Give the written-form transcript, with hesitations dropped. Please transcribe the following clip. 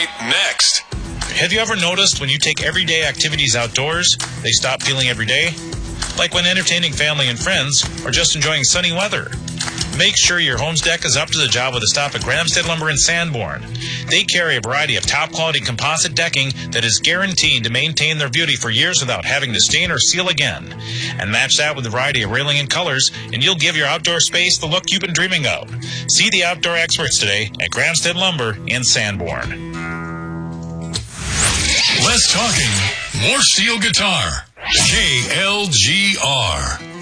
Right next. Have you ever noticed when you take everyday activities outdoors, they stop feeling everyday? Like when entertaining family and friends or just enjoying sunny weather. Make sure your home's deck is up to the job with a stop at Gramstead Lumber in Sanborn. They carry a variety of top-quality composite decking that is guaranteed to maintain their beauty for years without having to stain or seal again. And match that with a variety of railing and colors, and you'll give your outdoor space the look you've been dreaming of. See the outdoor experts today at Gramstead Lumber in Sanborn. Less talking, more steel guitar. KLGR.